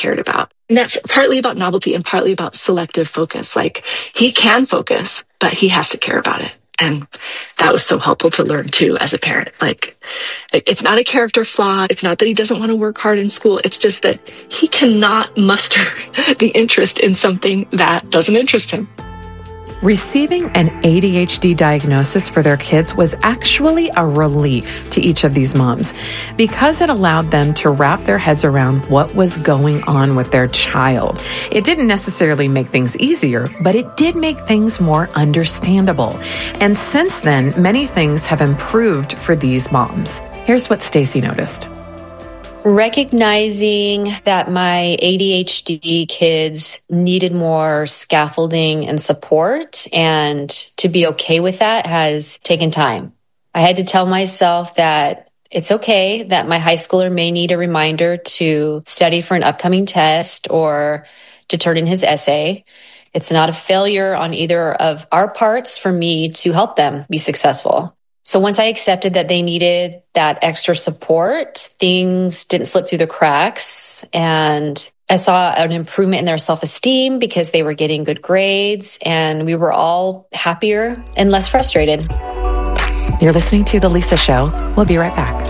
cared about. And that's partly about novelty and partly about selective focus. Like, he can focus, but he has to care about it. And that was so helpful to learn too as a parent. Like, it's not a character flaw. It's not that he doesn't want to work hard in school. It's just that he cannot muster the interest in something that doesn't interest him. Receiving an ADHD diagnosis for their kids was actually a relief to each of these moms because it allowed them to wrap their heads around what was going on with their child. It didn't necessarily make things easier, but it did make things more understandable. And since then, many things have improved for these moms. Here's what Stacy noticed. Recognizing that my ADHD kids needed more scaffolding and support, and to be okay with that has taken time. I had to tell myself that it's okay that my high schooler may need a reminder to study for an upcoming test or to turn in his essay. It's not a failure on either of our parts for me to help them be successful. So once I accepted that they needed that extra support, things didn't slip through the cracks. And I saw an improvement in their self-esteem because they were getting good grades, and we were all happier and less frustrated. You're listening to The Lisa Show. We'll be right back.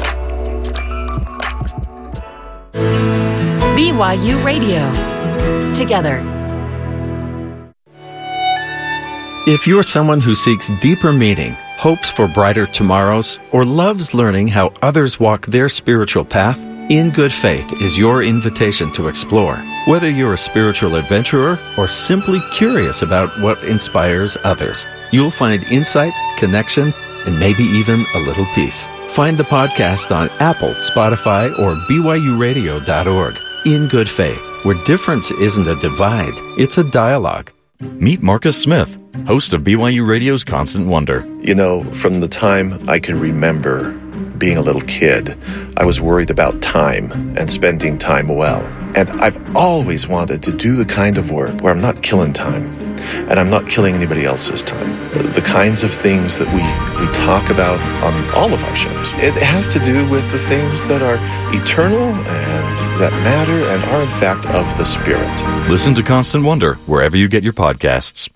BYU Radio. Together. If you're someone who seeks deeper meaning, hopes for brighter tomorrows, or loves learning how others walk their spiritual path, In Good Faith is your invitation to explore. Whether you're a spiritual adventurer or simply curious about what inspires others, you'll find insight, connection, and maybe even a little peace. Find the podcast on Apple, Spotify, or BYURadio.org. In Good Faith, where difference isn't a divide, it's a dialogue. Meet Marcus Smith, host of BYU Radio's Constant Wonder. You know, from the time I can remember being a little kid, I was worried about time and spending time well. And I've always wanted to do the kind of work where I'm not killing time and I'm not killing anybody else's time. The kinds of things that we talk about on all of our shows. It has to do with the things that are eternal and that matter and are in fact of the Spirit. Listen to Constant Wonder wherever you get your podcasts.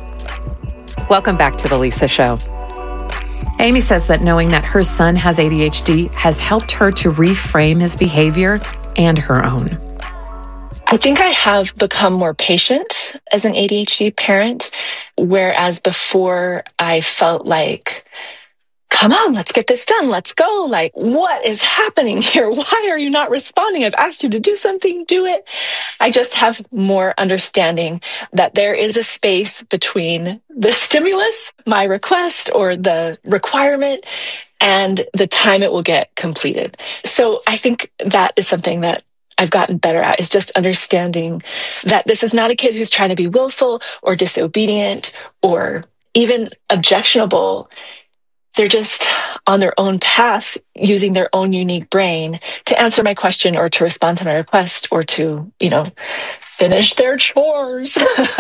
Welcome back to The Lisa Show. Amy says that knowing that her son has ADHD has helped her to reframe his behavior and her own. I think I have become more patient as an ADHD parent, whereas before I felt like, come on, let's get this done. Let's go. Like, what is happening here? Why are you not responding? I've asked you to do something, do it. I just have more understanding that there is a space between the stimulus, my request or the requirement, and the time it will get completed. So I think that is something that I've gotten better at, is just understanding that this is not a kid who's trying to be willful or disobedient or even objectionable. They're just on their own path, using their own unique brain to answer my question or to respond to my request or to, finish their chores.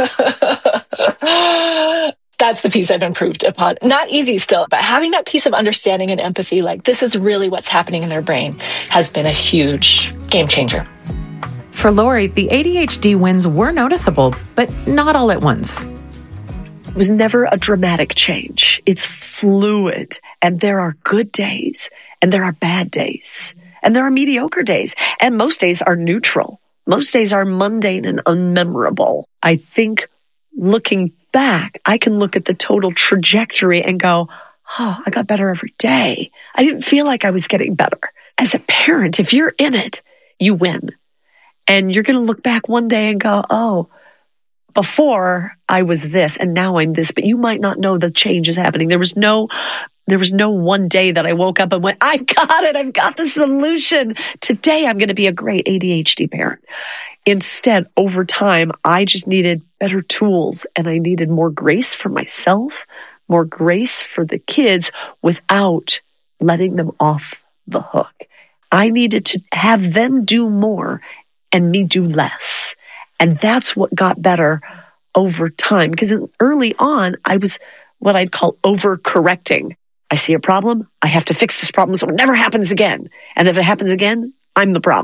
That's the piece I've improved upon. Not easy still, but having that piece of understanding and empathy, like this is really what's happening in their brain, has been a huge game changer. For Lori, the ADHD wins were noticeable, but not all at once. It was never a dramatic change. It's fluid, and there are good days, and there are bad days, and there are mediocre days, and most days are neutral. Most days are mundane and unmemorable. I think looking back, I can look at the total trajectory and go, I got better every day. I didn't feel like I was getting better. As a parent, if you're in it, you win. And you're going to look back one day and go, before I was this and now I'm this, but you might not know the change is happening. There was no one day that I woke up and went, I've got it. I've got the solution. Today I'm going to be a great ADHD parent. Instead, over time, I just needed better tools and I needed more grace for myself, more grace for the kids without letting them off the hook. I needed to have them do more and me do less. And that's what got better over time. Because early on, I was what I'd call overcorrecting. I see a problem. I have to fix this problem so it never happens again. And if it happens again, I'm the problem.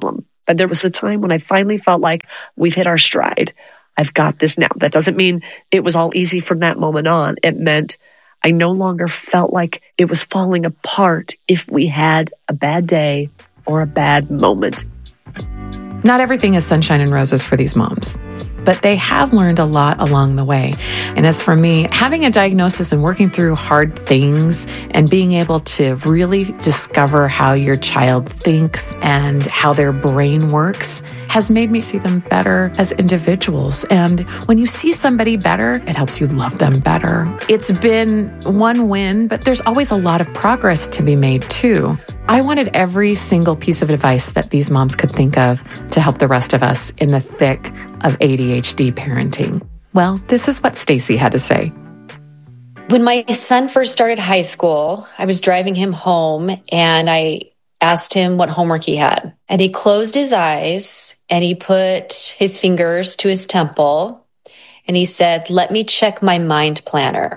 But there was a time when I finally felt like we've hit our stride. I've got this now. That doesn't mean it was all easy from that moment on. It meant I no longer felt like it was falling apart if we had a bad day or a bad moment. Not everything is sunshine and roses for these moms, but they have learned a lot along the way. And as for me, having a diagnosis and working through hard things and being able to really discover how your child thinks and how their brain works has made me see them better as individuals. And when you see somebody better, it helps you love them better. It's been one win, but there's always a lot of progress to be made too. I wanted every single piece of advice that these moms could think of to help the rest of us in the thick of ADHD parenting. Well, this is what Stacy had to say. When my son first started high school, I was driving him home and I asked him what homework he had. And he closed his eyes and he put his fingers to his temple and he said, "Let me check my mind planner."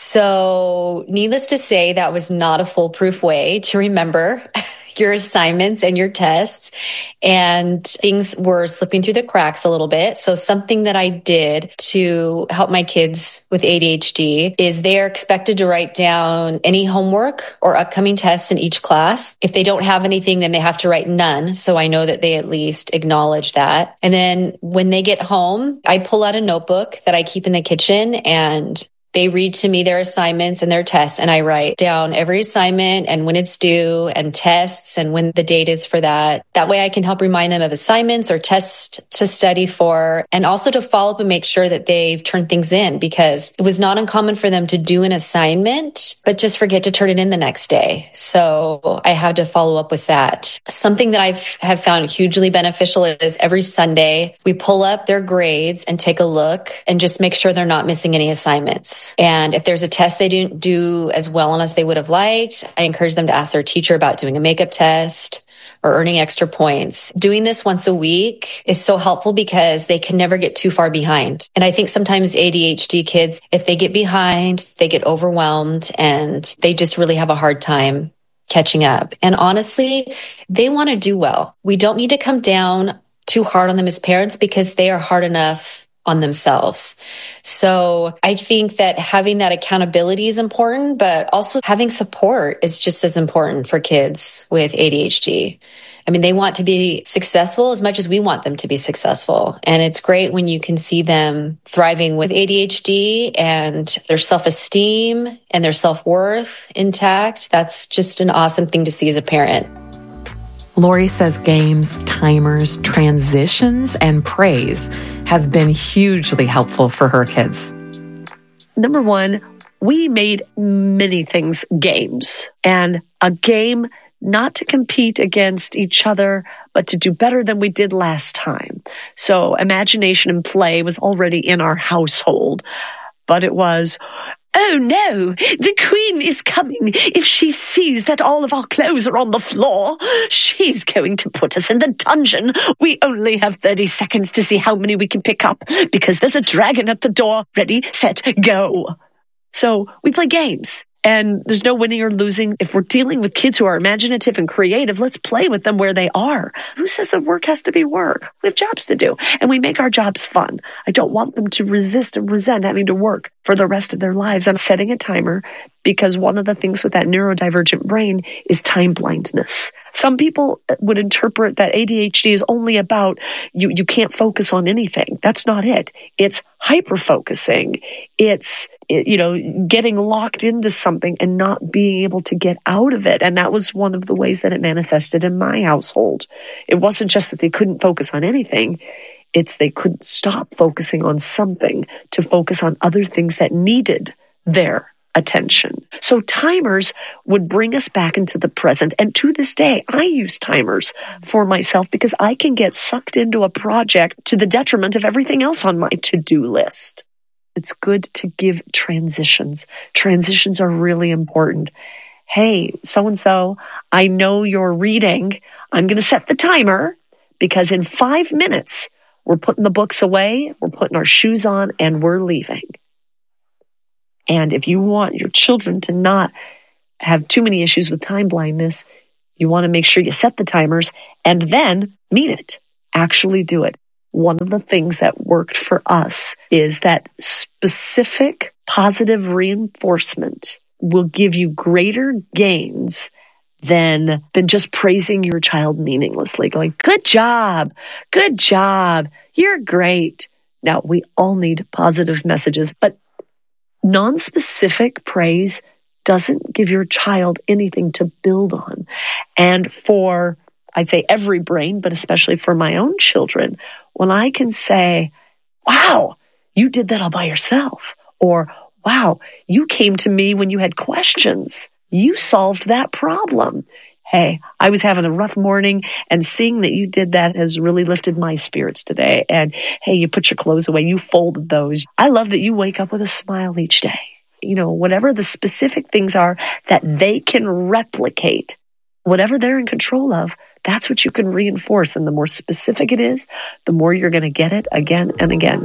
So needless to say, that was not a foolproof way to remember your assignments and your tests, and things were slipping through the cracks a little bit. So something that I did to help my kids with ADHD is they are expected to write down any homework or upcoming tests in each class. If they don't have anything, then they have to write none. So I know that they at least acknowledge that. And then when they get home, I pull out a notebook that I keep in the kitchen and they read to me their assignments and their tests, and I write down every assignment and when it's due and tests and when the date is for that. That way I can help remind them of assignments or tests to study for, and also to follow up and make sure that they've turned things in, because it was not uncommon for them to do an assignment, but just forget to turn it in the next day. So I had to follow up with that. Something that I have found hugely beneficial is every Sunday we pull up their grades and take a look and just make sure they're not missing any assignments. And if there's a test they didn't do as well on as they would have liked, I encourage them to ask their teacher about doing a makeup test or earning extra points. Doing this once a week is so helpful because they can never get too far behind. And I think sometimes ADHD kids, if they get behind, they get overwhelmed and they just really have a hard time catching up. And honestly, they want to do well. We don't need to come down too hard on them as parents because they are hard enough on themselves. So I think that having that accountability is important, but also having support is just as important for kids with ADHD. I mean, they want to be successful as much as we want them to be successful. And it's great when you can see them thriving with ADHD and their self-esteem and their self-worth intact. That's just an awesome thing to see as a parent. Lori says games, timers, transitions, and praise have been hugely helpful for her kids. Number one, we made many things games, and a game not to compete against each other, but to do better than we did last time. So imagination and play was already in our household, but it was, "Oh no, the Queen is coming. If she sees that all of our clothes are on the floor, she's going to put us in the dungeon. We only have 30 seconds to see how many we can pick up because there's a dragon at the door. Ready, set, go." So we play games. And there's no winning or losing. If we're dealing with kids who are imaginative and creative, let's play with them where they are. Who says that work has to be work? We have jobs to do, and we make our jobs fun. I don't want them to resist and resent having to work for the rest of their lives. I'm setting a timer because one of the things with that neurodivergent brain is time blindness. Some people would interpret that ADHD is only about you can't focus on anything. That's not it. It's hyper-focusing. It's, getting locked into something and not being able to get out of it. And that was one of the ways that it manifested in my household. It wasn't just that they couldn't focus on anything. It's they couldn't stop focusing on something to focus on other things that needed their attention. So timers would bring us back into the present. And to this day, I use timers for myself because I can get sucked into a project to the detriment of everything else on my to-do list. It's good to give transitions. Transitions are really important. Hey, so-and-so, I know you're reading. I'm going to set the timer because in 5 minutes, we're putting the books away, we're putting our shoes on, and we're leaving. And if you want your children to not have too many issues with time blindness, You want to make sure you set the timers and then mean it. Actually do it. One of the things that worked for us is that specific positive reinforcement will give you greater gains than just praising your child meaninglessly, going, good job, you're great. Now, we all need positive messages, but non-specific praise doesn't give your child anything to build on. And for, I'd say every brain, but especially for my own children, when I can say, wow, you did that all by yourself, or wow, you came to me when you had questions. You solved that problem. Hey, I was having a rough morning, and seeing that you did that has really lifted my spirits today. And hey, you put your clothes away, you folded those. I love that you wake up with a smile each day. You know, whatever the specific things are that they can replicate, whatever they're in control of, that's what you can reinforce. And the more specific it is, the more you're going to get it again and again.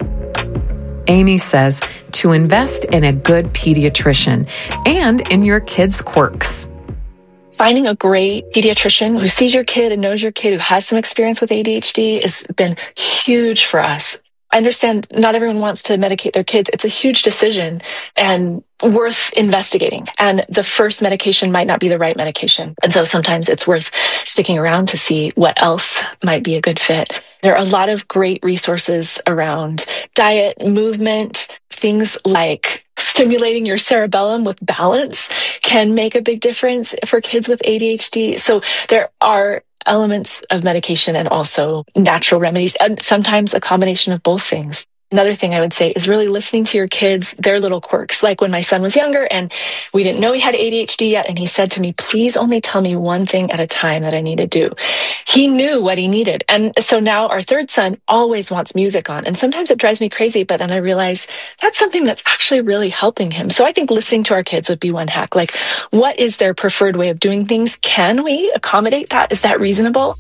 Amy says to invest in a good pediatrician and in your kids' quirks. Finding a great pediatrician who sees your kid and knows your kid, who has some experience with ADHD, has been huge for us. I understand not everyone wants to medicate their kids. It's a huge decision and worth investigating. And the first medication might not be the right medication. And so sometimes it's worth sticking around to see what else might be a good fit. There are a lot of great resources around diet, movement, things like stimulating your cerebellum with balance can make a big difference for kids with ADHD. So there are elements of medication and also natural remedies, and sometimes a combination of both things. Another thing I would say is really listening to your kids, their little quirks. Like when my son was younger and we didn't know he had ADHD yet, and he said to me, please only tell me one thing at a time that I need to do. He knew what he needed. And so now our third son always wants music on. And sometimes it drives me crazy, but then I realize that's something that's actually really helping him. So I think listening to our kids would be one hack. Like, what is their preferred way of doing things? Can we accommodate that? Is that reasonable?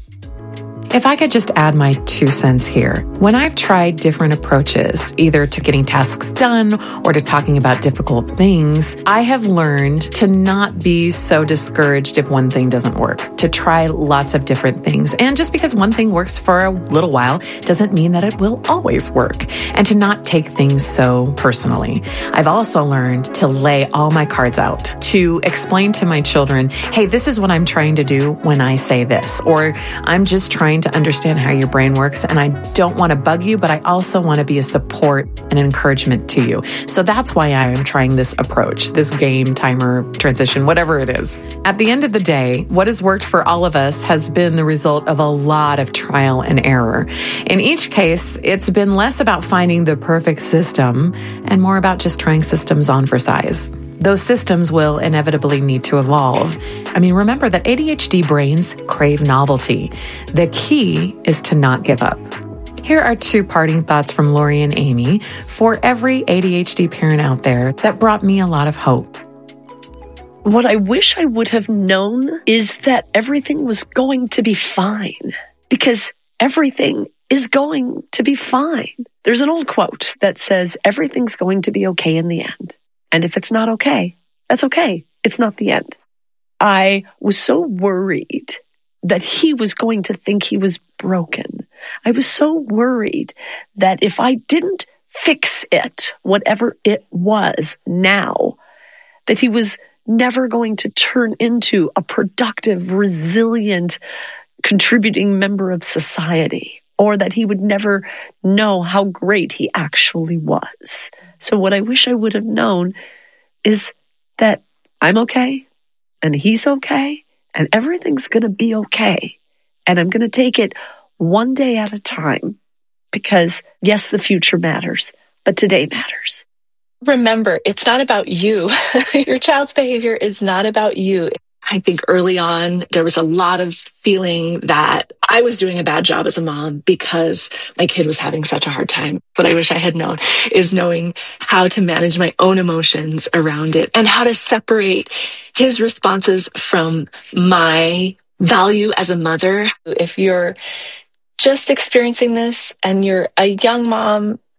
If I could just add my 2 cents here. When I've tried different approaches, either to getting tasks done or to talking about difficult things, I have learned to not be so discouraged if one thing doesn't work, to try lots of different things. And just because one thing works for a little while doesn't mean that it will always work, and to not take things so personally. I've also learned to lay all my cards out, to explain to my children, hey, this is what I'm trying to do when I say this, or I'm just trying to understand how your brain works, and I don't want to bug you, but I also want to be a support and encouragement to you. So that's why I am trying this approach, this game, timer, transition, whatever it is. At the end of the day, what has worked for all of us has been the result of a lot of trial and error. In each case, it's been less about finding the perfect system and more about just trying systems on for size. Those systems will inevitably need to evolve. I mean, remember that ADHD brains crave novelty. The key is to not give up. Here are 2 parting thoughts from Lori and Amy for every ADHD parent out there that brought me a lot of hope. What I wish I would have known is that everything was going to be fine, because everything is going to be fine. There's an old quote that says, everything's going to be okay in the end. And if it's not okay, that's okay. It's not the end. I was so worried that he was going to think he was broken. I was so worried that if I didn't fix it, whatever it was now, that he was never going to turn into a productive, resilient, contributing member of society, or that he would never know how great he actually was. So what I wish I would have known is that I'm okay, and he's okay, and everything's going to be okay. And I'm going to take it one day at a time, because yes, the future matters, but today matters. Remember, it's not about you. Your child's behavior is not about you. I think early on, there was a lot of feeling that I was doing a bad job as a mom because my kid was having such a hard time. What I wish I had known is knowing how to manage my own emotions around it and how to separate his responses from my value as a mother. If you're just experiencing this and you're a young mom,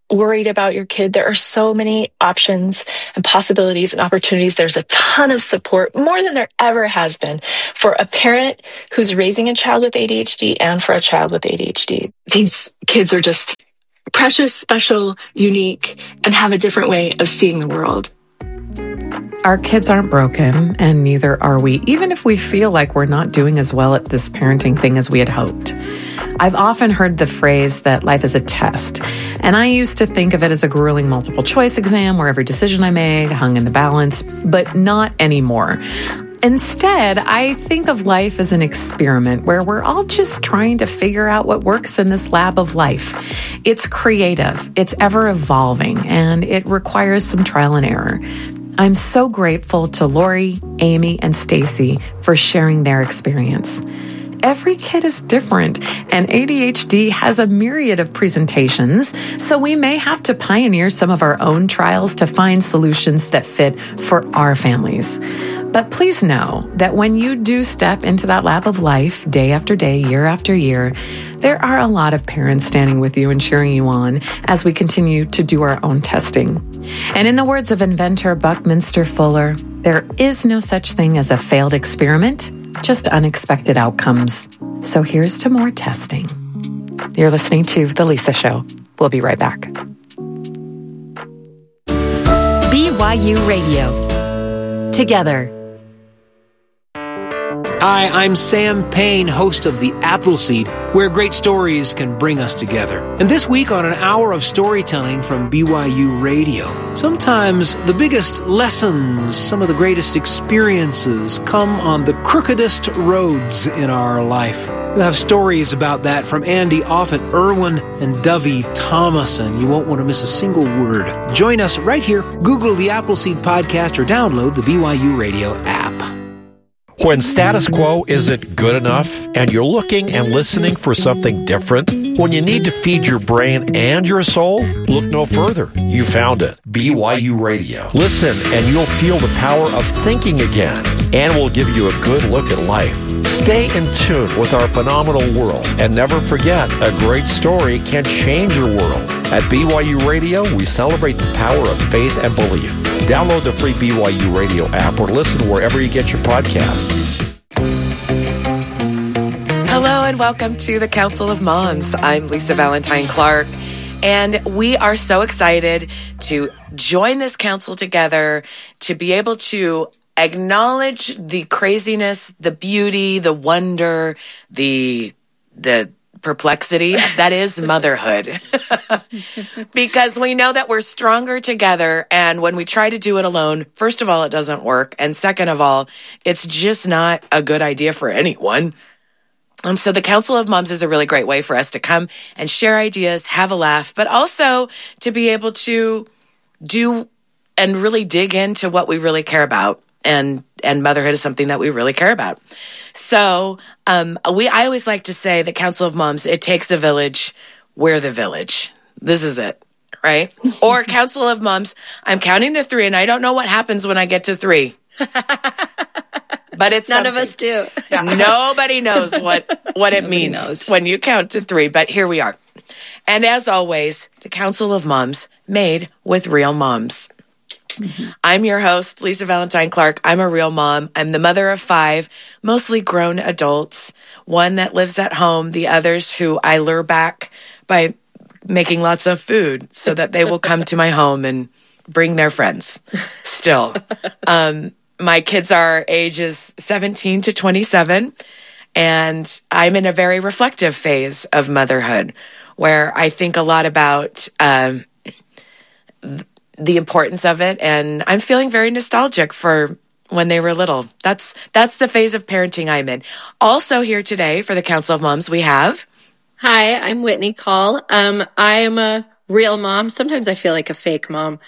worried about your kid, there are so many options and possibilities and opportunities. There's a ton of support, more than there ever has been, for a parent who's raising a child with ADHD and for a child with ADHD. These kids are just precious, special, unique, and have a different way of seeing the world. Our kids aren't broken, and neither are we, even if we feel like we're not doing as well at this parenting thing as we had hoped. I've often heard the phrase that life is a test, and I used to think of it as a grueling multiple choice exam where every decision I make hung in the balance, but not anymore. Instead, I think of life as an experiment where we're all just trying to figure out what works in this lab of life. It's creative, it's ever evolving, and it requires some trial and error. I'm so grateful to Lori, Amy, and Stacy for sharing their experience. Every kid is different, and ADHD has a myriad of presentations, so we may have to pioneer some of our own trials to find solutions that fit for our families. But please know that when you do step into that lab of life, day after day, year after year, there are a lot of parents standing with you and cheering you on as we continue to do our own testing. And in the words of inventor Buckminster Fuller, there is no such thing as a failed experiment, just unexpected outcomes. So here's to more testing. You're listening to The Lisa Show. We'll be right back. BYU Radio. Together. Hi, I'm Sam Payne, host of The Appleseed, where great stories can bring us together. And this week on an hour of storytelling from BYU Radio, sometimes the biggest lessons, some of the greatest experiences come on the crookedest roads in our life. We'll have stories about that from Andy Offit-Irwin and Dovey Thomason. You won't want to miss a single word. Join us right here. Google The Appleseed Podcast or download the BYU Radio app. When status quo isn't good enough and you're looking and listening for something different, when you need to feed your brain and your soul, look no further. You found it. BYU Radio. Listen and you'll feel the power of thinking again, and we'll give you a good look at life. Stay in tune with our phenomenal world, and never forget, a great story can change your world. At BYU Radio, we celebrate the power of faith and belief. Download the free BYU Radio app or listen wherever you get your podcasts. Hello and welcome to the Council of Moms. I'm Lisa Valentine Clark, and we are so excited to join this council together to be able to acknowledge the craziness, the beauty, the wonder, the perplexity that is motherhood. Because we know that we're stronger together, and when we try to do it alone, first of all, it doesn't work, and second of all, it's just not a good idea for anyone. So the Council of Moms is a really great way for us to come and share ideas, have a laugh, but also to be able to do and really dig into what we really care about. And motherhood is something that we really care about. So I always like to say the Council of Moms, it takes a village. We're the village. This is it, right? Or Council of Moms, I'm counting to 3 and I don't know what happens when I get to 3. But it's none of us do. Nobody knows what it means when you count to 3, but here we are. And as always, the Council of Moms made with real moms. Mm-hmm. I'm your host, Lisa Valentine Clark. I'm a real mom. I'm the mother of 5, mostly grown adults, one that lives at home, the others who I lure back by making lots of food so that they will come to my home and bring their friends still. My kids are ages 17 to 27, and I'm in a very reflective phase of motherhood where I think a lot about the importance of it, and I'm feeling very nostalgic for when they were little. That's the phase of parenting I'm in. Also here today for the Council of Moms, we have... Hi, I'm Whitney Call. I am a real mom. Sometimes I feel like a fake mom.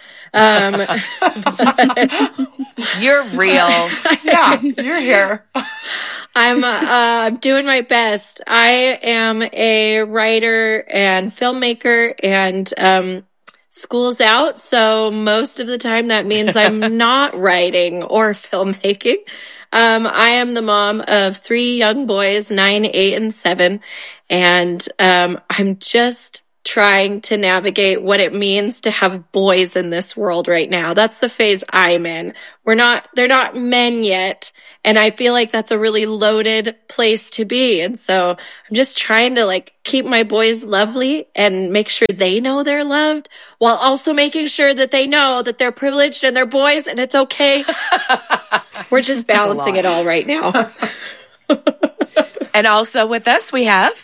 You're real. Yeah, you're here. I'm doing my best. I am a writer and filmmaker, and school's out, so most of the time that means I'm not writing or filmmaking. I am the mom of 3 young boys, 9, 8, and 7, and I'm just trying to navigate what it means to have boys in this world right now. That's the phase I'm in. They're not men yet. And I feel like that's a really loaded place to be. And so I'm just trying to like keep my boys lovely and make sure they know they're loved while also making sure that they know that they're privileged and they're boys and it's okay. We're just balancing it all right now. And also with us, we have...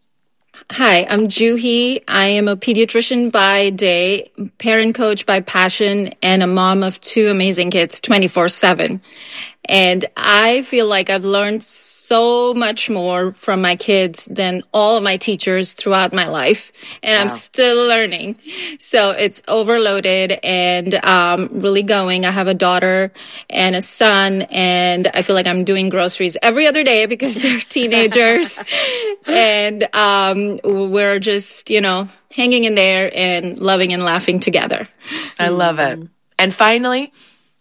Hi, I'm Juhi. I am a pediatrician by day, parent coach by passion, and a mom of 2 amazing kids 24/7. And I feel like I've learned so much more from my kids than all of my teachers throughout my life. And I'm still learning. So it's overloaded and really going. I have a daughter and a son, and I feel like I'm doing groceries every other day because they're teenagers. And we're just, hanging in there and loving and laughing together. I love it. And finally...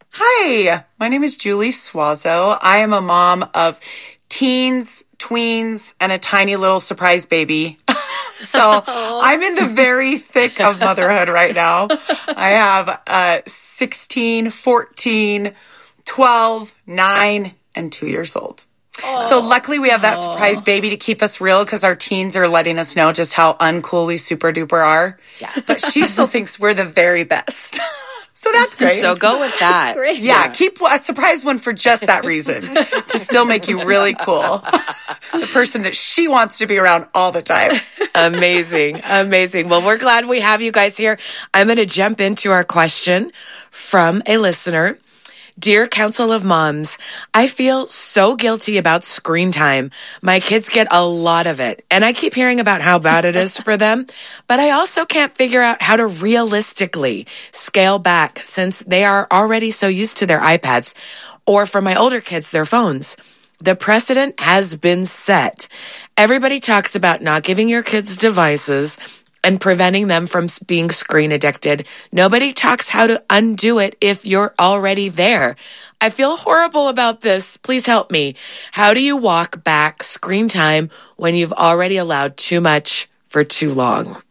Hi, my name is Julie Suazo. I am a mom of teens, tweens, and a tiny little surprise baby. So I'm in the very thick of motherhood right now. I have 16, 14, 12, 9, and 2 years old. So luckily we have that surprise baby to keep us real because our teens are letting us know just how uncool we super duper are. Yeah. But she still thinks we're the very best. So that's great. So go with that. That's great. Yeah, keep a surprise one for just that reason, to still make you really cool. The person that she wants to be around all the time. Amazing. Amazing. Well, we're glad we have you guys here. I'm going to jump into our question from a listener. Dear Council of Moms, I feel so guilty about screen time. My kids get a lot of it, and I keep hearing about how bad it is for them, but I also can't figure out how to realistically scale back since they are already so used to their iPads, or for my older kids, their phones. The precedent has been set. Everybody talks about not giving your kids devices and preventing them from being screen addicted. Nobody talks how to undo it if you're already there. I feel horrible about this. Please help me. How do you walk back screen time when you've already allowed too much for too long?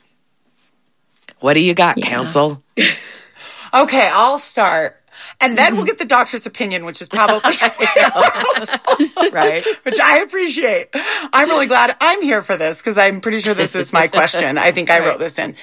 What do you got, Council? Okay, I'll start. And then we'll get the doctor's opinion, which is probably right, which I appreciate. I'm really glad I'm here for this because I'm pretty sure this is my question. I think I wrote this in.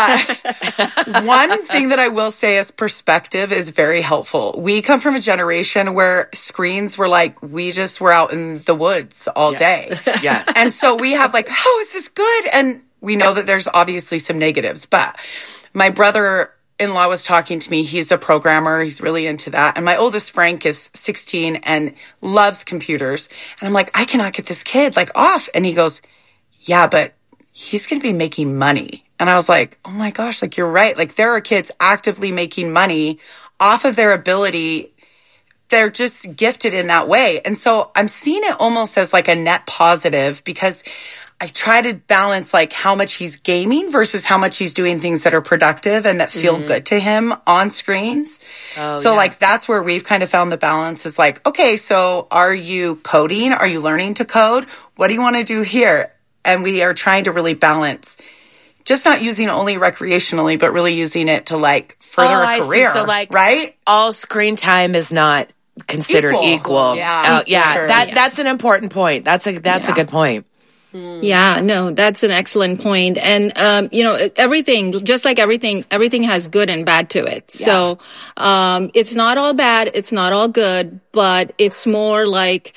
One thing that I will say is perspective is very helpful. We come from a generation where screens were like, we just were out in the woods all day. Yeah. And so we have like, oh, is this good? And we know that there's obviously some negatives, but my brother-in-law was talking to me. He's a programmer. He's really into that. And my oldest, Frank, is 16 and loves computers. And I'm like, I cannot get this kid off. And he goes, yeah, but he's going to be making money. And I was like, oh my gosh, you're right. There are kids actively making money off of their ability. They're just gifted in that way. And so I'm seeing it almost as a net positive because I try to balance how much he's gaming versus how much he's doing things that are productive and that feel good to him on screens. That's where we've kind of found the balance is okay, so are you coding? Are you learning to code? What do you want to do here? And we are trying to really balance just not using it only recreationally, but really using it to further a career. So right? All screen time is not considered equal. Yeah. Sure. That's an important point. That's a good point. Yeah, no, that's an excellent point. And, everything, just like everything has good and bad to it. Yeah. So, it's not all bad. It's not all good, but it's more I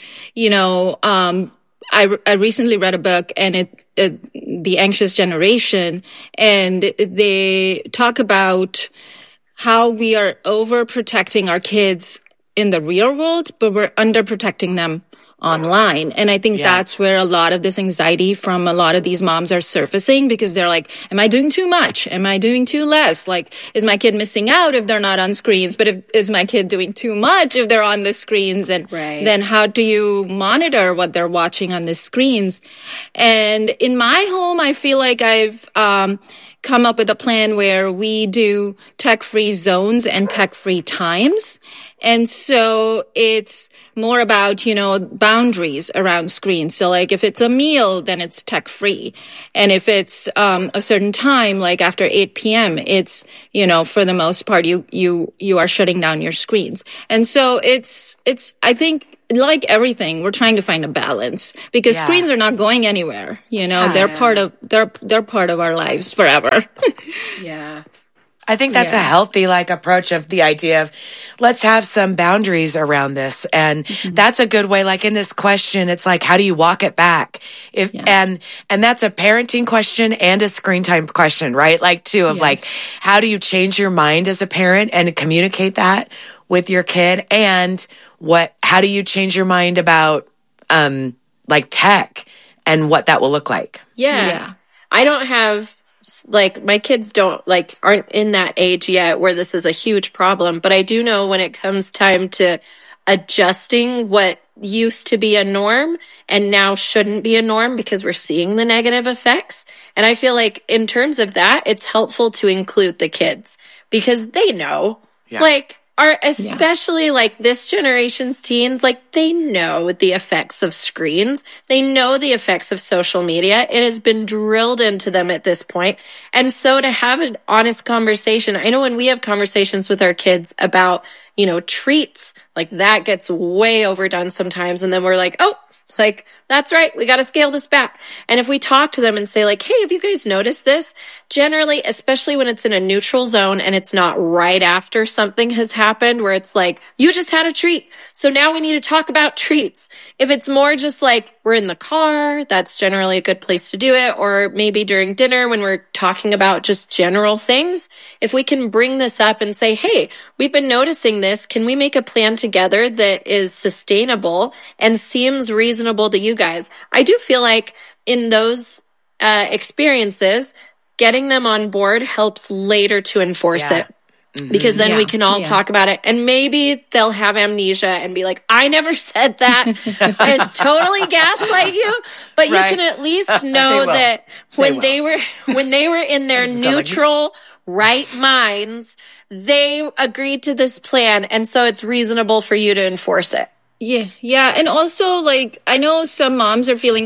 recently read a book and The Anxious Generation, and they talk about how we are overprotecting our kids in the real world, but we're underprotecting them online. And I think that's where a lot of this anxiety from a lot of these moms are surfacing because they're like, am I doing too much? Am I doing too less? Is my kid missing out if they're not on screens? But is my kid doing too much if they're on the screens? And then how do you monitor what they're watching on the screens? And in my home, I feel like I've, come up with a plan where we do tech-free zones and tech-free times. And so it's more about, boundaries around screens. So like if it's a meal, then it's tech free. And if it's a certain time, like after 8 p.m., it's, for the most part, you are shutting down your screens. And so it's, I think, like everything, we're trying to find a balance because screens are not going anywhere. They're part of our lives forever. Yeah. I think that's a healthy approach of the idea of let's have some boundaries around this. And that's a good way. Like in this question, it's like, how do you walk it back? And that's a parenting question and a screen time question, right? Like too of how do you change your mind as a parent and communicate that with your kid? And how do you change your mind about, tech and what that will look like? Yeah. I don't have, my kids aren't in that age yet where this is a huge problem, but I do know when it comes time to adjusting what used to be a norm and now shouldn't be a norm because we're seeing the negative effects. And I feel like in terms of that, it's helpful to include the kids because they know, especially this generation's teens, they know the effects of screens. They know the effects of social media. It has been drilled into them at this point. And so to have an honest conversation, I know when we have conversations with our kids about, treats, that gets way overdone sometimes. And then we're like, oh, that's right. We got to scale this back. And if we talk to them and say hey, have you guys noticed this? Generally, especially when it's in a neutral zone and it's not right after something has happened where it's you just had a treat. So now we need to talk about treats. If it's more just we're in the car, that's generally a good place to do it. Or maybe during dinner when we're talking about just general things. If we can bring this up and say, hey, we've been noticing this. Can we make a plan together that is sustainable and seems reasonable to you guys? I do feel like in those experiences, getting them on board helps later to enforce it. Because then we can all talk about it and maybe they'll have amnesia and be like, I never said that and totally gaslight you. But you can at least know that when they were in their neutral, right minds, they agreed to this plan. And so it's reasonable for you to enforce it. Yeah. Yeah. And also I know some moms are feeling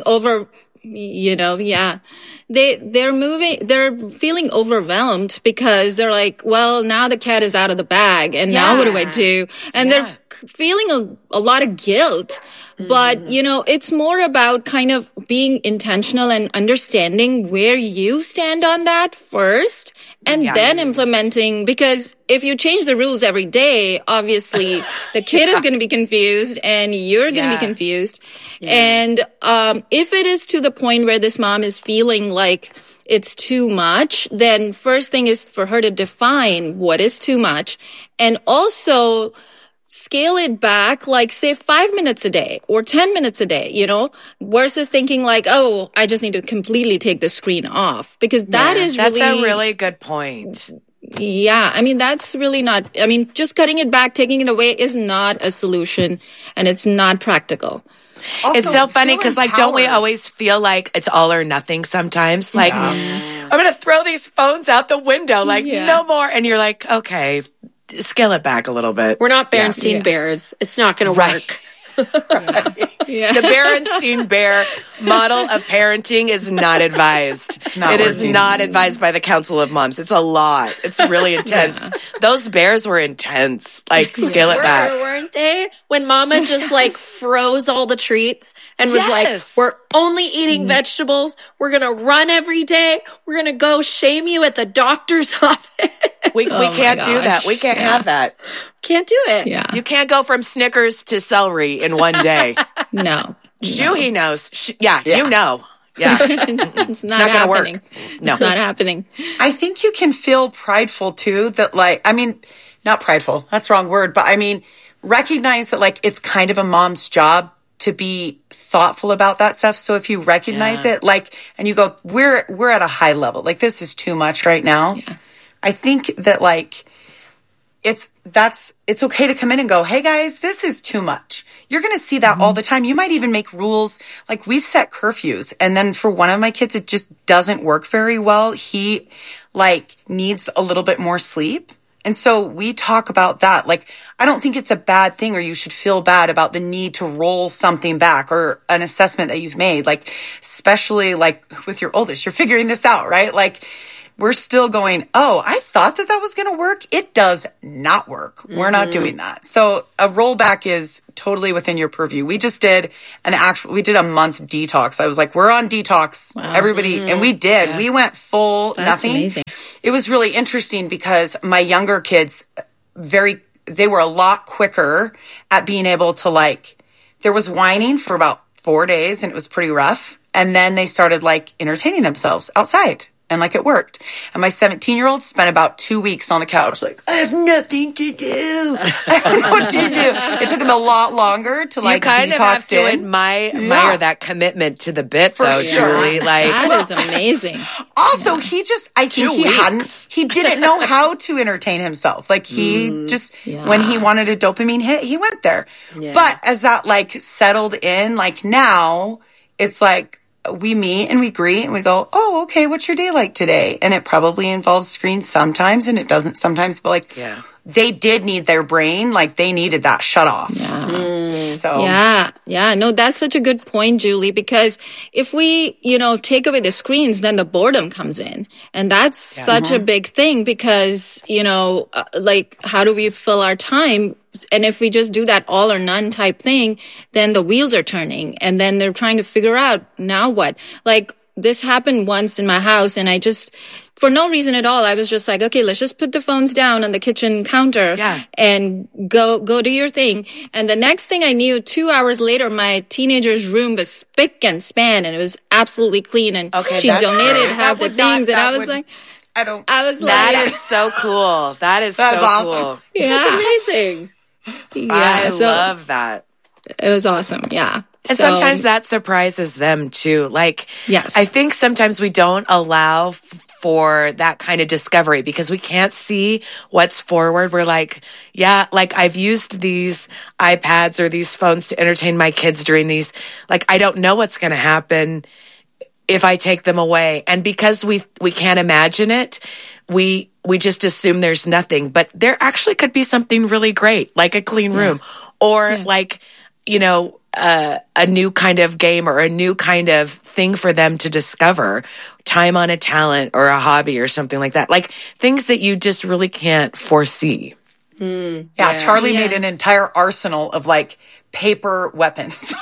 they're feeling overwhelmed because they're well, now the cat is out of the bag and now what do I do? And they're feeling a lot of guilt. But, it's more about kind of being intentional and understanding where you stand on that first and then implementing, because if you change the rules every day, obviously the kid is going to be confused and you're going to be confused. And if it is to the point where this mom is feeling like it's too much, then first thing is for her to define what is too much and also scale it back, say 5 minutes a day or 10 minutes a day, versus thinking oh, I just need to completely take the screen off, because that's a really good point. Yeah. I mean, that's really not, just cutting it back, taking it away is not a solution and it's not practical. Also, it's so funny because don't we always feel like it's all or nothing sometimes? I'm going to throw these phones out the window, no more. And you're like, okay, scale it back a little bit. We're not Berenstein Bears. It's not going to work. The Berenstein Bear model of parenting is not advised. It is not advised by the Council of Moms. It's a lot. It's really intense. Those bears were intense. Scale it back. Weren't they? When Mama just froze all the treats and was we're only eating vegetables. We're going to run every day. We're going to go shame you at the doctor's office. We can't do that. We can't have that. Can't do it. Yeah. You can't go from Snickers to celery in one day. No. Shuhi knows. You know. Yeah. It's not going to work. No. It's not happening. I think you can feel prideful too that not prideful. That's the wrong word. But recognize that it's kind of a mom's job to be thoughtful about that stuff. So if you recognize it, and you go, we're at a high level. This is too much right now. Yeah. I think that it's okay to come in and go, hey guys, this is too much. You're going to see that all the time. You might even make rules. We've set curfews. And then for one of my kids, it just doesn't work very well. He needs a little bit more sleep. And so we talk about that. Like, I don't think it's a bad thing or you should feel bad about the need to roll something back or an assessment that you've made. Like, especially like with your oldest, you're figuring this out, right? Like, we're still going, oh, I thought that was going to work. It does not work. We're not doing that. So a rollback is totally within your purview. We just did we did a month detox. I was like, we're on detox. Wow. Everybody. And we did. Yeah. We went full nothing. Amazing. It was really interesting because my younger kids, they were a lot quicker at being able to like, there was whining for about 4 days and it was pretty rough. And then they started like entertaining themselves outside. And like it worked. And my 17-year-old spent about 2 weeks on the couch like, I have nothing to do. I don't know what to do. It took him a lot longer to like detox in. You kind of have to admire that commitment to the bit though, Julie. Like, that is amazing. Also, he didn't know how to entertain himself. Like he when he wanted a dopamine hit, he went there. Yeah. But as that like settled in, like now it's like, we meet and we greet and we go, oh, okay, what's your day like today? And it probably involves screens sometimes and it doesn't sometimes, but like they did need their brain, like they needed that shut off. Yeah. So yeah. No, that's such a good point, Julie, because if we, take away the screens, then the boredom comes in. And that's such a big thing because, like how do we fill our time? And if we just do that all or none type thing, then the wheels are turning and then they're trying to figure out now what. Like this happened once in my house and I just, for no reason at all, I was just like, okay, let's just put the phones down on the kitchen counter and go do your thing. And the next thing I knew, 2 hours later, my teenager's room was spick and span and it was absolutely clean. And she donated half the things. And I was like, that is so cool. That is so awesome. cool. Yeah. That's amazing. I love that. It was awesome. Yeah. And sometimes that surprises them too. Like, yes. I think sometimes we don't allow for that kind of discovery because we can't see what's forward. We're like, like I've used these iPads or these phones to entertain my kids during these, like, I don't know what's going to happen if I take them away. And because we can't imagine it, we just assume there's nothing, but there actually could be something really great, like a clean room or like, a new kind of game or a new kind of thing for them to discover, time on a talent or a hobby or something like that. Like things that you just really can't foresee. Charlie made an entire arsenal of like paper weapons. So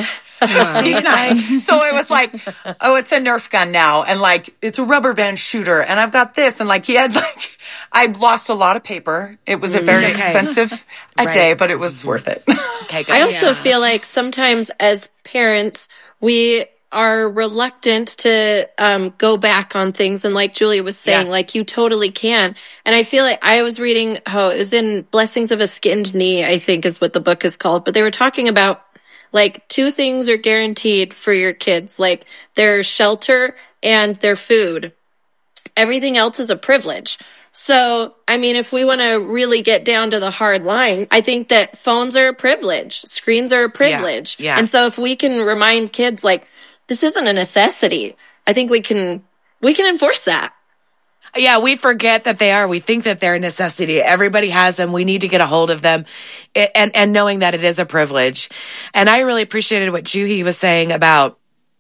it was like, oh, it's a Nerf gun now. And like, it's a rubber band shooter. And I've got this. And like, he had like, I lost a lot of paper. It was a very expensive day, but it was worth it. I also feel like sometimes as parents, we are reluctant to go back on things. And like Julia was saying, like you totally can. And I feel like I was reading, it was in Blessings of a Skinned Knee, I think is what the book is called. But they were talking about like 2 things are guaranteed for your kids, like their shelter and their food. Everything else is a privilege. So, I mean, if we want to really get down to the hard line, I think that phones are a privilege. Screens are a privilege. Yeah. And so if we can remind kids, like, this isn't a necessity, I think we can enforce that. Yeah, we forget that they are. We think that they're a necessity. Everybody has them. We need to get a hold of them. And knowing that it is a privilege. And I really appreciated what Juhi was saying about,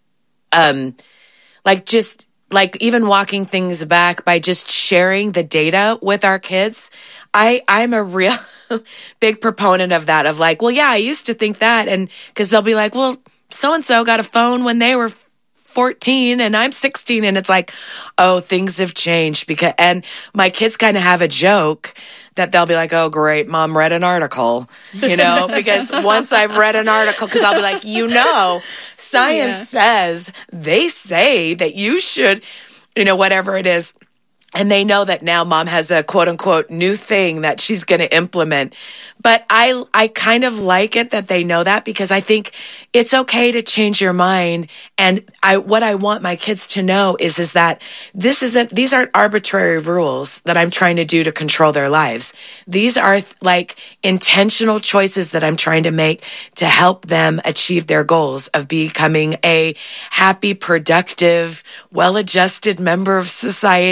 like even walking things back by just sharing the data with our kids. I'm a real big proponent of that, of like, well, yeah, I used to think that. And cause they'll be like, well, so-and-so got a phone when they were 14 and I'm 16. And it's like, oh, things have changed and my kids kind of have a joke that they'll be like, oh, great, Mom read an article, because once I've read an article, because I'll be like, science says, they say that you should, whatever it is. And they know that now Mom has a quote unquote new thing that she's going to implement. But I kind of like it that they know that because I think it's okay to change your mind. And what I want my kids to know is that these aren't arbitrary rules that I'm trying to do to control their lives. These are like intentional choices that I'm trying to make to help them achieve their goals of becoming a happy, productive, well-adjusted member of society that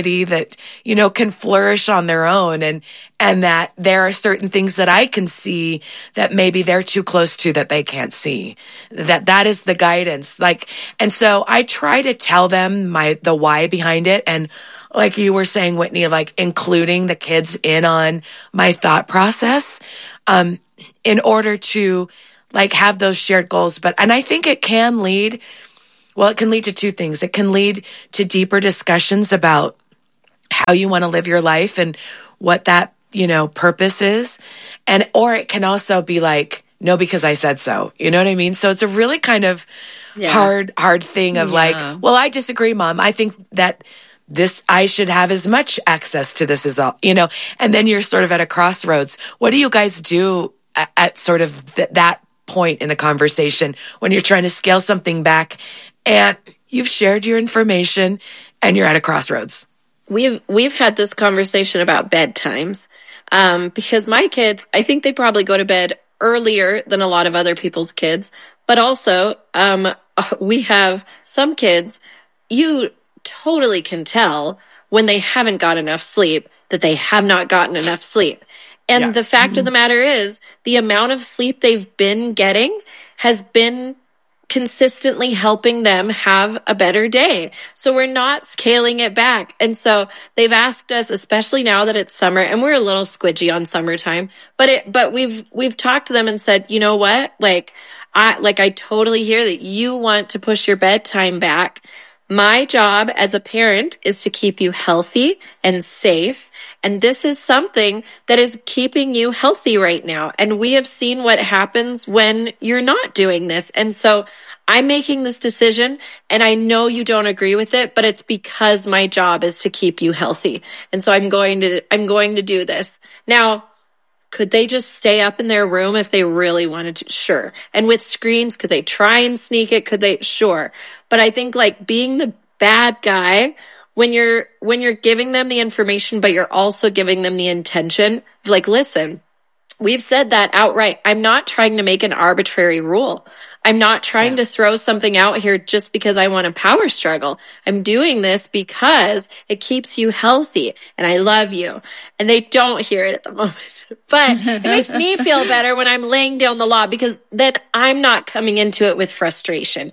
that, you know, can flourish on their own, and that there are certain things that I can see that maybe they're too close to that they can't see. That is the guidance. Like, and so I try to tell them the why behind it. And like you were saying, Whitney, like including the kids in on my thought process, in order to like have those shared goals. And I think it can lead to two things. It can lead to deeper discussions about how you want to live your life and what that, you know, purpose is. Or it can also be like, no, because I said so. You know what I mean? So it's a really kind of hard thing of like, well, I disagree, Mom. I think that I should have as much access to this as all, you know, and then you're sort of at a crossroads. What do you guys do at sort of that point in the conversation when you're trying to scale something back and you've shared your information and you're at a crossroads? We've had this conversation about bedtimes, because my kids, I think they probably go to bed earlier than a lot of other people's kids, but also, we have some kids, you totally can tell when they haven't got enough sleep that they have not gotten enough sleep. And the fact of the matter is, the amount of sleep they've been getting has been consistently helping them have a better day. So we're not scaling it back. And so they've asked us, especially now that it's summer, and we're a little squidgy on summertime, but we've talked to them and said, you know what? I totally hear that you want to push your bedtime back. My job as a parent is to keep you healthy and safe. And this is something that is keeping you healthy right now. And we have seen what happens when you're not doing this. And so I'm making this decision, and I know you don't agree with it, but it's because my job is to keep you healthy. And so I'm going to do this. Now, could they just stay up in their room if they really wanted to? Sure. And with screens, could they try and sneak it? Could they? Sure. But I think like being the bad guy when you're giving them the information, but you're also giving them the intention, like, listen, we've said that outright. I'm not trying to make an arbitrary rule. I'm not trying to throw something out here just because I want a power struggle. I'm doing this because it keeps you healthy and I love you. And they don't hear it at the moment. But it makes me feel better when I'm laying down the law, because then I'm not coming into it with frustration.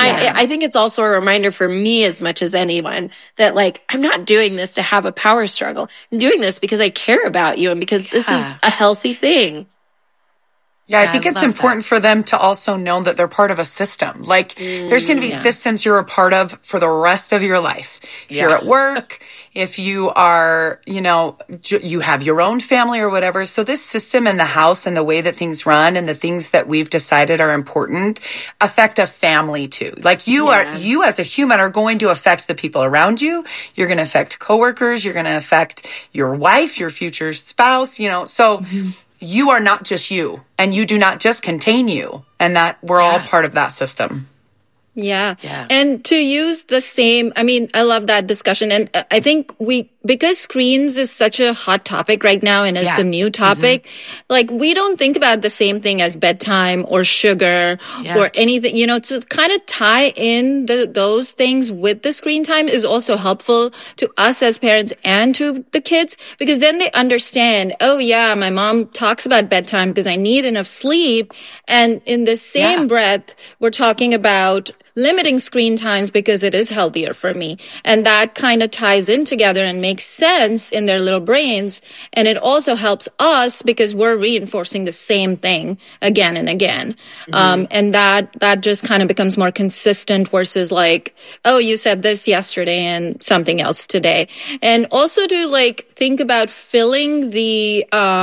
I think it's also a reminder for me as much as anyone that, like, I'm not doing this to have a power struggle. I'm doing this because I care about you and because this is a healthy thing. Yeah, I think it's important for them to also know that they're part of a system. Like, there's going to be systems you're a part of for the rest of your life. If you're at work, if you are, you know, you have your own family or whatever. So this system in the house and the way that things run and the things that we've decided are important affect a family too. Like you as a human are going to affect the people around you. You're going to affect coworkers. You're going to affect your wife, your future spouse, you know, so you are not just you, and you do not just contain you, and that we're all part of that system. Yeah. And to use the same, I mean, I love that discussion. And I think because screens is such a hot topic right now and it's a new topic, like we don't think about the same thing as bedtime or sugar or anything, you know, to kind of tie in those things with the screen time is also helpful to us as parents and to the kids, because then they understand, oh yeah, my mom talks about bedtime because I need enough sleep. And in the same breath, we're talking about limiting screen times because it is healthier for me. And that kind of ties in together and makes sense in their little brains. And it also helps us because we're reinforcing the same thing again and again. And that just kind of becomes more consistent versus like, oh, you said this yesterday and something else today. And also to like think about filling the,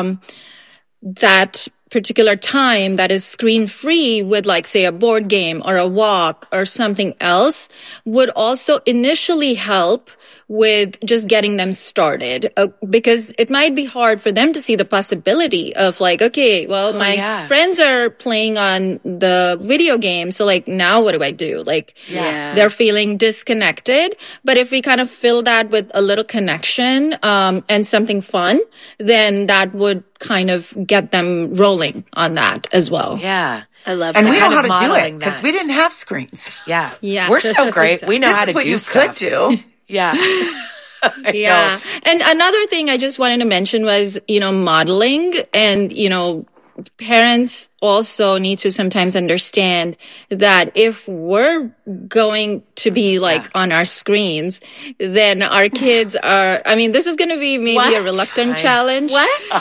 that particular time that is screen free with like say a board game or a walk or something else would also initially help with just getting them started, because it might be hard for them to see the possibility of like, okay, well, my friends are playing on the video game. So like, now what do I do? Like they're feeling disconnected. But if we kind of fill that with a little connection, and something fun, then that would kind of get them rolling on that as well. Yeah. I love and that. we know how to do it because we didn't have screens. Yeah. We're so great. We know how to do stuff. Could do. Yeah. Yeah. And another thing I just wanted to mention was, modeling and, parents also need to sometimes understand that if we're going to be on our screens, then our kids are, this is going to be maybe a reluctant challenge. What?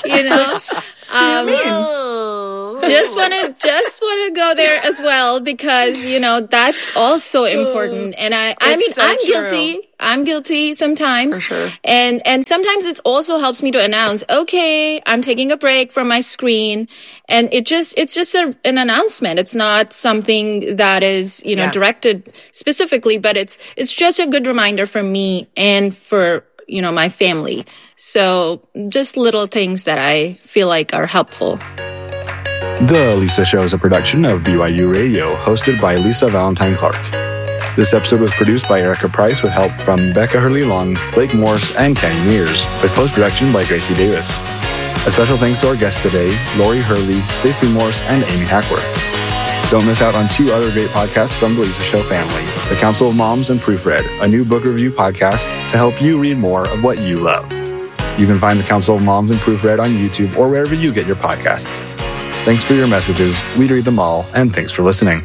Just want to go there as well because, that's also important. And I'm guilty sometimes. For sure. And sometimes it also helps me to announce, okay, I'm taking a break from my screen. And it's just an announcement. It's not something that is, directed specifically, but it's just a good reminder for me and for, my family. So just little things that I feel like are helpful. The Lisa Show is a production of BYU Radio, hosted by Lisa Valentine Clark. This episode was produced by Erica Price with help from Becca Hurley-Long, Blake Morse, and Kenny Mears, with post-production by Gracie Davis. A special thanks to our guests today, Lori Hurley, Stacey Morse, and Amy Hackworth. Don't miss out on 2 other great podcasts from the Lisa Show family, The Council of Moms and Proofread, a new book review podcast to help you read more of what you love. You can find The Council of Moms and Proofread on YouTube or wherever you get your podcasts. Thanks for your messages. We read them all, and thanks for listening.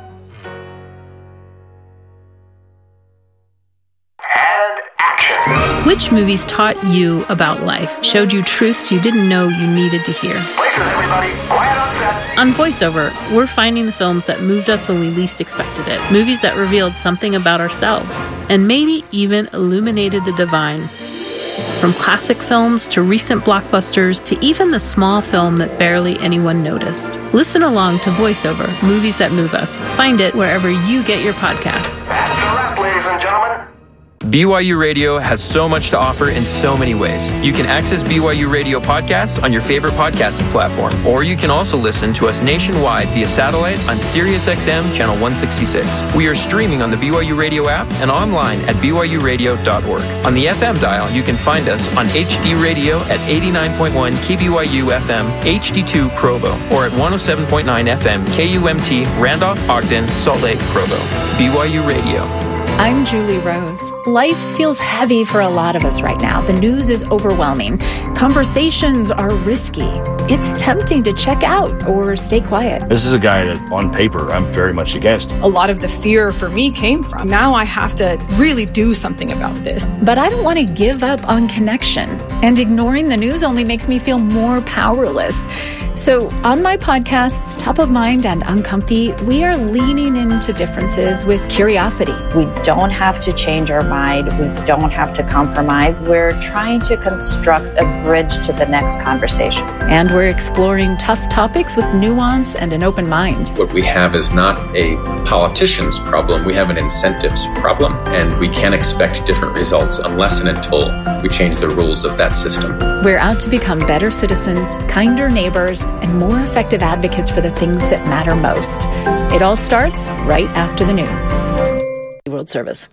Which movies taught you about life, showed you truths you didn't know you needed to hear? On VoiceOver, we're finding the films that moved us when we least expected it, movies that revealed something about ourselves, and maybe even illuminated the divine. From classic films to recent blockbusters to even the small film that barely anyone noticed. Listen along to VoiceOver, Movies That Move Us. Find it wherever you get your podcasts. That's a wrap, ladies and gentlemen. BYU Radio has so much to offer in so many ways. You can access BYU Radio podcasts on your favorite podcasting platform, or you can also listen to us nationwide via satellite on SiriusXM Channel 166. We are streaming on the BYU Radio app and online at byuradio.org. On the FM dial, you can find us on HD Radio at 89.1 KBYU FM, HD2 Provo, or at 107.9 FM KUMT Randolph, Ogden, Salt Lake, Provo. BYU Radio. I'm Julie Rose. Life feels heavy for a lot of us right now. The news is overwhelming. Conversations are risky. It's tempting to check out or stay quiet. This is a guy that, on paper, I'm very much against. A lot of the fear for me came from, now I have to really do something about this. But I don't want to give up on connection. And ignoring the news only makes me feel more powerless. So on my podcasts, Top of Mind and Uncomfy, we are leaning into differences with curiosity. We don't have to change our mind. We don't have to compromise. We're trying to construct a bridge to the next conversation. And we're exploring tough topics with nuance and an open mind. What we have is not a politician's problem. We have an incentives problem. And we can't expect different results unless and until we change the rules of that system. We're out to become better citizens, kinder neighbors, and more effective advocates for the things that matter most. It all starts right after the news. World Service.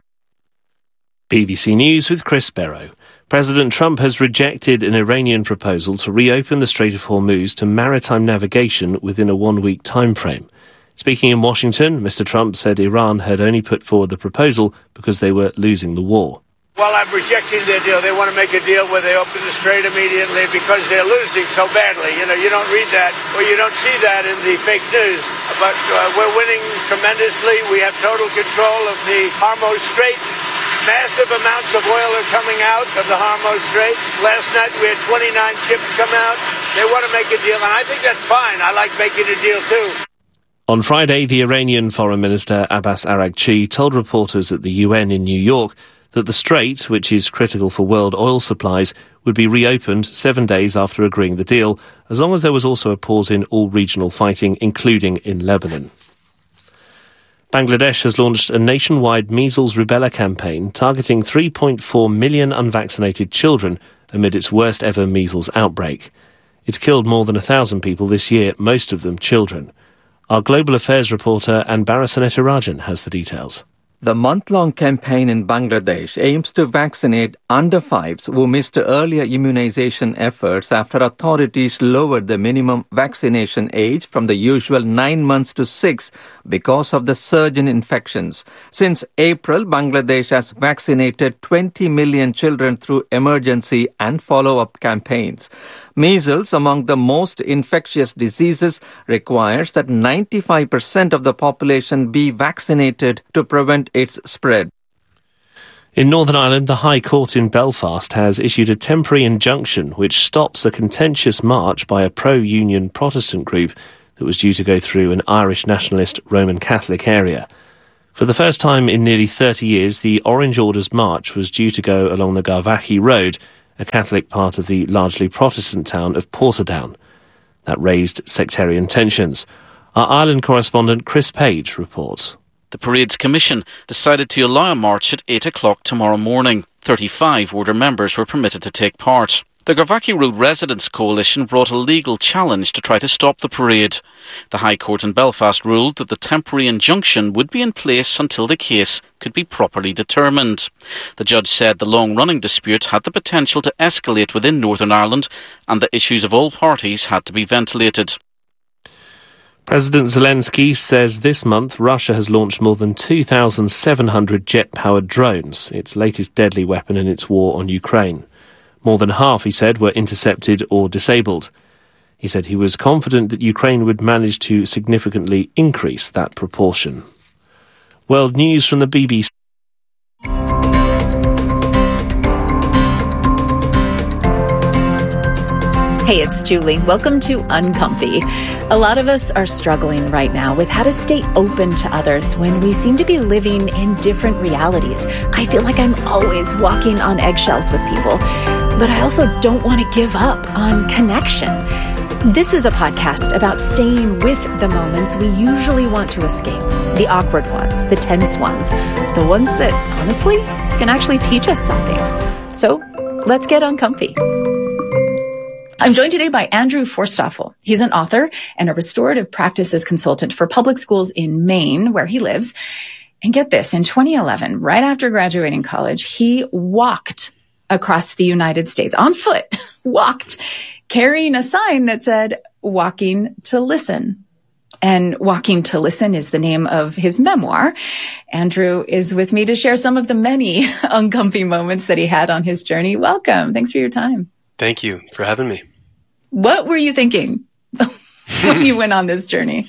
BBC News with Chris Barrow. President Trump has rejected an Iranian proposal to reopen the Strait of Hormuz to maritime navigation within a one-week timeframe. Speaking in Washington, Mr. Trump said Iran had only put forward the proposal because they were losing the war. Well, I'm rejecting their deal. They want to make a deal where they open the strait immediately because they're losing so badly. You don't read that or you don't see that in the fake news. But we're winning tremendously. We have total control of the Hormuz Strait. Massive amounts of oil are coming out of the Hormuz Strait. Last night we had 29 ships come out. They want to make a deal, and I think that's fine. I like making a deal too. On Friday, the Iranian Foreign Minister Abbas Araghchi told reporters at the UN in New York that the strait, which is critical for world oil supplies, would be reopened 7 days after agreeing the deal, as long as there was also a pause in all regional fighting, including in Lebanon. Bangladesh has launched a nationwide measles rubella campaign targeting 3.4 million unvaccinated children amid its worst ever measles outbreak. It's killed more than 1,000 people this year, most of them children. Our global affairs reporter Anbara Sanetarajan has the details. The month-long campaign in Bangladesh aims to vaccinate under-5s who missed earlier immunization efforts after authorities lowered the minimum vaccination age from the usual 9 months to 6 because of the surge in infections. Since April, Bangladesh has vaccinated 20 million children through emergency and follow-up campaigns. Measles, among the most infectious diseases, requires that 95% of the population be vaccinated to prevent its spread. In Northern Ireland, the High Court in Belfast has issued a temporary injunction which stops a contentious march by a pro-union Protestant group that was due to go through an Irish nationalist Roman Catholic area. For the first time in nearly 30 years, the Orange Orders March was due to go along the Garvaghy Road, a Catholic part of the largely Protestant town of Portadown. That raised sectarian tensions. Our Ireland correspondent Chris Page reports. The Parade's Commission decided to allow a march at 8 o'clock tomorrow morning. 35 order members were permitted to take part. The Garvaghy Road Residents Coalition brought a legal challenge to try to stop the parade. The High Court in Belfast ruled that the temporary injunction would be in place until the case could be properly determined. The judge said the long-running dispute had the potential to escalate within Northern Ireland and the issues of all parties had to be ventilated. President Zelensky says this month Russia has launched more than 2,700 jet-powered drones, its latest deadly weapon in its war on Ukraine. More than half, he said, were intercepted or disabled. He said he was confident that Ukraine would manage to significantly increase that proportion. World news from the BBC. Hey, it's Julie. Welcome to Uncomfy. A lot of us are struggling right now with how to stay open to others when we seem to be living in different realities. I feel like I'm always walking on eggshells with people, but I also don't want to give up on connection. This is a podcast about staying with the moments we usually want to escape. The awkward ones, the tense ones, the ones that, honestly, can actually teach us something. So, let's get uncomfy. I'm joined today by Andrew Forstoffel. He's an author and a restorative practices consultant for public schools in Maine, where he lives. And get this, in 2011, right after graduating college, he walked across the United States on foot, carrying a sign that said, "Walking to Listen." And Walking to Listen is the name of his memoir. Andrew is with me to share some of the many uncomfy moments that he had on his journey. Welcome. Thanks for your time. Thank you for having me. What were you thinking when you went on this journey?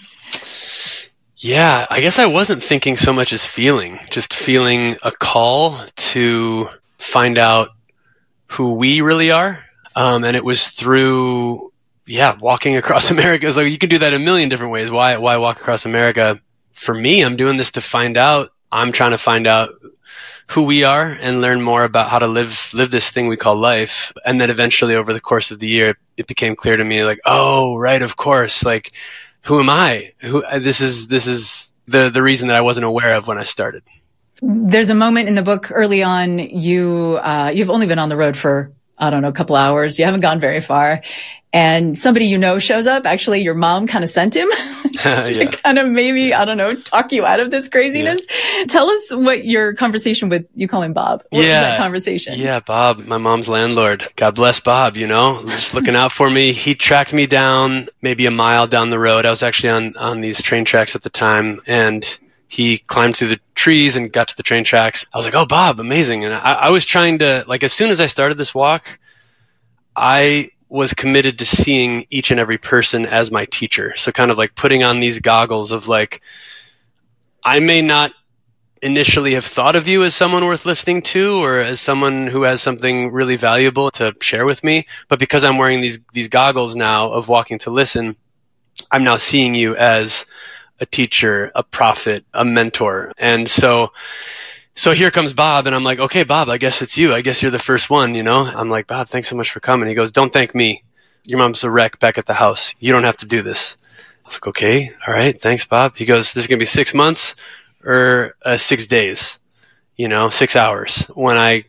Yeah, I guess I wasn't thinking so much as feeling, just feeling a call to find out who we really are. And it was through, walking across America. It's like, you can do that a million different ways. Why walk across America? For me, I'm doing this to find out. I'm trying to find out who we are and learn more about how to live this thing we call life. And then eventually over the course of the year, it became clear to me, like, oh, right, of course. Like, who am I? This is the reason that I wasn't aware of when I started. There's a moment in the book early on, you've only been on the road for, I don't know, a couple hours. You haven't gone very far. And somebody you know shows up. Actually, your mom kind of sent him to kind of maybe, I don't know, talk you out of this craziness. Yeah. Tell us what your conversation with, you call him Bob. What was that conversation? Yeah, Bob, my mom's landlord. God bless Bob, just looking out for me. He tracked me down maybe a mile down the road. I was actually on these train tracks at the time, and he climbed through the trees and got to the train tracks. I was like, oh, Bob, amazing. And I was trying to, like, as soon as I started this walk, I was committed to seeing each and every person as my teacher. So kind of like putting on these goggles of like, I may not initially have thought of you as someone worth listening to or as someone who has something really valuable to share with me, but because I'm wearing these goggles now of walking to listen, I'm now seeing you as a teacher, a prophet, a mentor. And so here comes Bob, and I'm like, okay, Bob, I guess it's you. I guess you're the first one, I'm like, Bob, thanks so much for coming. He goes, don't thank me. Your mom's a wreck back at the house. You don't have to do this. I was like, okay, all right, thanks, Bob. He goes, this is going to be 6 months or 6 days, 6 hours. When I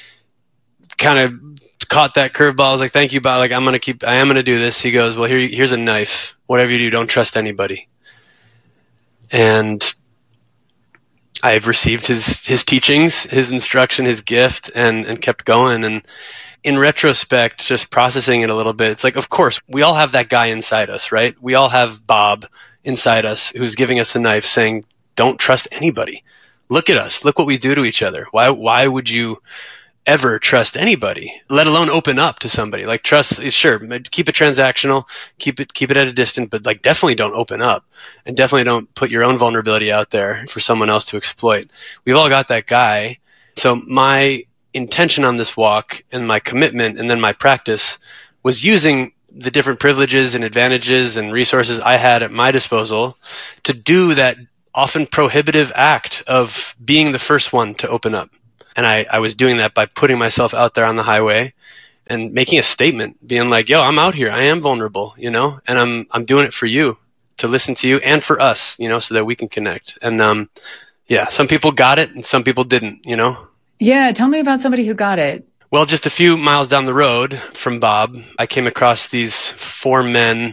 kind of caught that curveball, I was like, thank you, Bob. Like, I am going to do this. He goes, well, here's a knife. Whatever you do, don't trust anybody. And I've received his teachings, his instruction, his gift, and kept going. And in retrospect, just processing it a little bit, it's like, of course, we all have that guy inside us, right? We all have Bob inside us who's giving us a knife saying, don't trust anybody. Look at us. Look what we do to each other. Why would you ever trust anybody, let alone open up to somebody? Like, trust is, sure, keep it transactional, keep it at a distance, but like definitely don't open up, and definitely don't put your own vulnerability out there for someone else to exploit. We've all got that guy. So my intention on this walk and my commitment and then my practice was using the different privileges and advantages and resources I had at my disposal to do that often prohibitive act of being the first one to open up. And I was doing that by putting myself out there on the highway and making a statement, being like, yo, I'm out here. I am vulnerable, and I'm doing it for you, to listen to you, and for us, so that we can connect. And some people got it and some people didn't, Yeah, tell me about somebody who got it. Well, just a few miles down the road from Bob, I came across these 4 men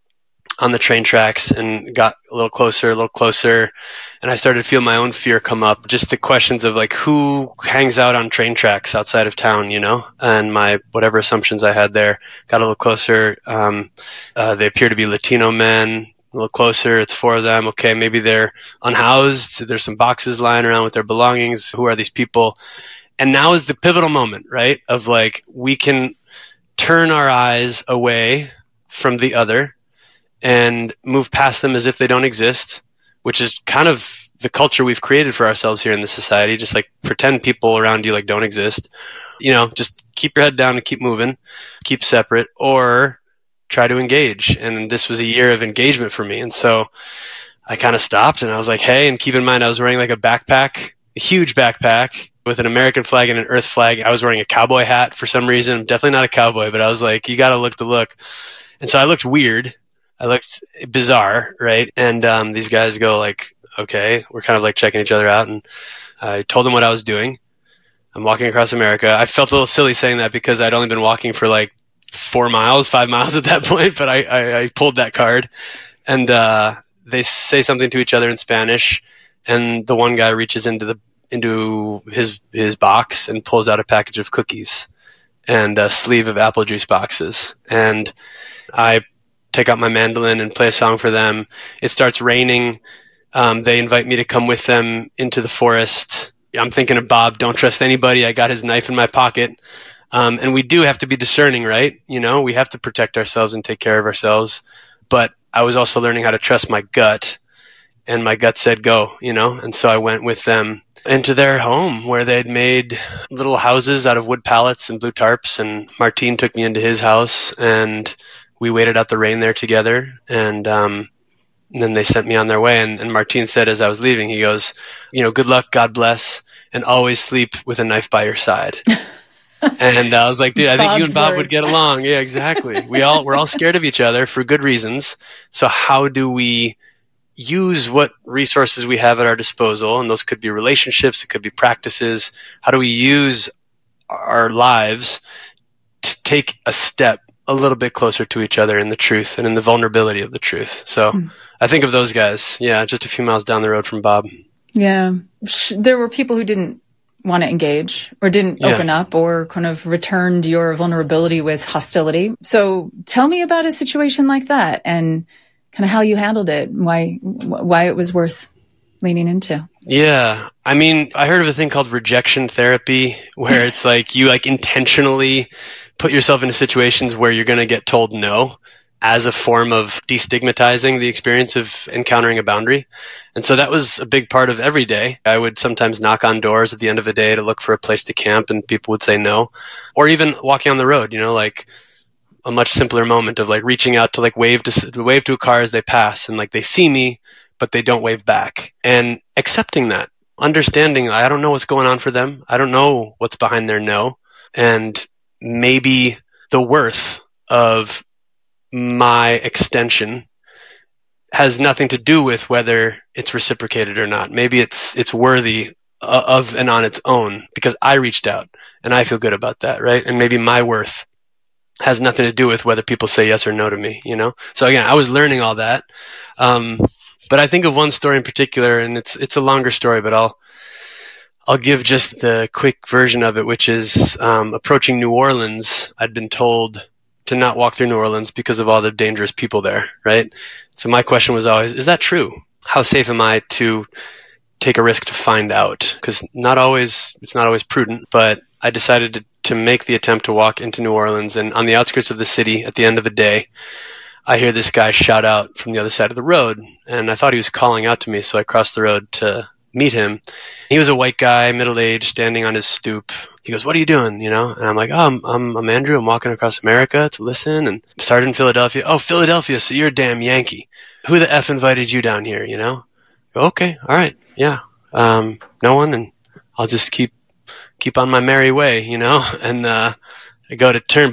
on the train tracks and got a little closer. And I started to feel my own fear come up. Just the questions of like, who hangs out on train tracks outside of town, and my whatever assumptions I had there got a little closer. They appear to be Latino men, a little closer. It's 4 of them. Okay. Maybe they're unhoused. There's some boxes lying around with their belongings. Who are these people? And now is the pivotal moment, right? Of like, we can turn our eyes away from the other and move past them as if they don't exist, which is kind of the culture we've created for ourselves here in the society. Just like pretend people around you like don't exist, just keep your head down and keep moving, keep separate, or try to engage. And this was a year of engagement for me. And so I kind of stopped and I was like, hey, and keep in mind, I was wearing like a backpack, a huge backpack with an American flag and an Earth flag. I was wearing a cowboy hat for some reason. I'm definitely not a cowboy, but I was like, you got to look the look. And so I looked weird. I looked bizarre, right? And these guys go like, okay, we're kind of like checking each other out. And I told them what I was doing. I'm walking across America. I felt a little silly saying that because I'd only been walking for like 5 miles at that point, but I pulled that card. And they say something to each other in Spanish. And the one guy reaches into his box and pulls out a package of cookies and a sleeve of apple juice boxes. And I take out my mandolin and play a song for them. It starts raining. They invite me to come with them into the forest. I'm thinking of Bob, don't trust anybody. I got his knife in my pocket. And we do have to be discerning, right? We have to protect ourselves and take care of ourselves. But I was also learning how to trust my gut. And my gut said go, and so I went with them into their home where they'd made little houses out of wood pallets and blue tarps. And Martin took me into his house and we waited out the rain there together. And then they sent me on their way. And Martin said, as I was leaving, he goes, good luck, God bless, and always sleep with a knife by your side. And I was like, dude, I think you and Bob would get along. Yeah, exactly. We're all scared of each other for good reasons. So how do we use what resources we have at our disposal? And those could be relationships, it could be practices. How do we use our lives to take a step a little bit closer to each other in the truth and in the vulnerability of the truth? So I think of those guys, just a few miles down the road from Bob. Yeah. There were people who didn't want to engage or didn't open up or kind of returned your vulnerability with hostility. So tell me about a situation like that and kind of how you handled it, why it was worth leaning into. Yeah. I mean, I heard of a thing called rejection therapy where it's like you like intentionally put yourself into situations where you're going to get told no as a form of destigmatizing the experience of encountering a boundary. And so that was a big part of every day. I would sometimes knock on doors at the end of a day to look for a place to camp and people would say no. Or even walking on the road, like a much simpler moment of like reaching out to like wave to a car as they pass and like they see me, but they don't wave back. And accepting that, understanding I don't know what's going on for them. I don't know what's behind their no. And maybe the worth of my extension has nothing to do with whether it's reciprocated or not. Maybe it's worthy of and on its own because I reached out and I feel good about that, right? And maybe my worth has nothing to do with whether people say yes or no to me, So again, I was learning all that. But I think of one story in particular, and it's a longer story, but I'll give just the quick version of it, which is approaching New Orleans. I'd been told to not walk through New Orleans because of all the dangerous people there, right? So my question was always, is that true? How safe am I to take a risk to find out? Because it's not always prudent, but I decided to make the attempt to walk into New Orleans, and on the outskirts of the city at the end of the day, I hear this guy shout out from the other side of the road, and I thought he was calling out to me, so I crossed the road to meet him. He was a white guy, middle-aged, standing on his stoop. He goes, "What are you doing?" You know? And I'm like, "Oh, I'm Andrew. I'm walking across America to listen, and started in Philadelphia." "Oh, Philadelphia, so you're a damn Yankee. Who the F invited you down here, you know?" I go, "Okay, all right, yeah. No one, and I'll just keep on my merry way, you know?" And I go to turn